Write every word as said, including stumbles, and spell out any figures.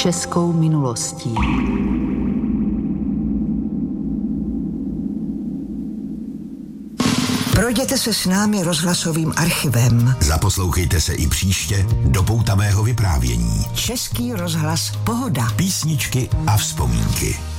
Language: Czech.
českou minulostí. Projděte se s námi rozhlasovým archivem. Zaposlouchejte se i příště do poutavého vyprávění. Český rozhlas Pohoda. Písničky a vzpomínky.